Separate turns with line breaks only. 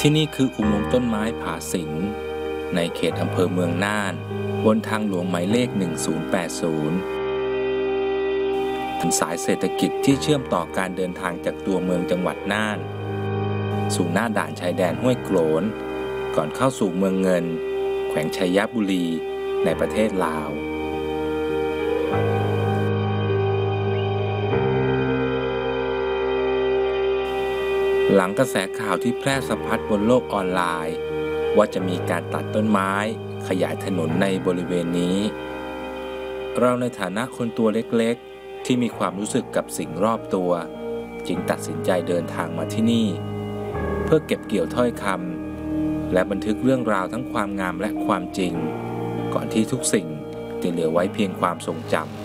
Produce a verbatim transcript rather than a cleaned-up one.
ที่นี่คืออุโมงค์ต้นไม้ผาสิงในเขตอำเภอเมืองน่านบนทางหลวงหมายเลขหนึ่งศูนย์แปดศูนย์เป็นสายเศรษฐกิจที่เชื่อมต่อการเดินทางจากตัวเมืองจังหวัดน่านสู่หน้าด่านชายแดนห้วยโกลนก่อนเข้าสู่เมืองเงินแขวงชัยบุรีในประเทศลาวหลังกระแสข่าวที่แพร่สะพัดบนโลกออนไลน์ว่าจะมีการตัดต้นไม้ขยายถนนในบริเวณนี้เราในฐานะคนตัวเล็กๆที่มีความรู้สึกกับสิ่งรอบตัวจึงตัดสินใจเดินทางมาที่นี่เพื่อเก็บเกี่ยวถ้อยคำและบันทึกเรื่องราวทั้งความงามและความจริงก่อนที่ทุกสิ่งจะเหลือไว้เพียงความทรงจำ